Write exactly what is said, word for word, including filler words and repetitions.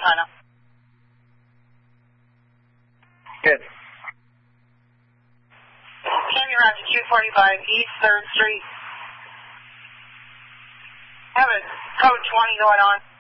China. Good. Tammy Roger two forty-five East third Street. Have a code twenty going on.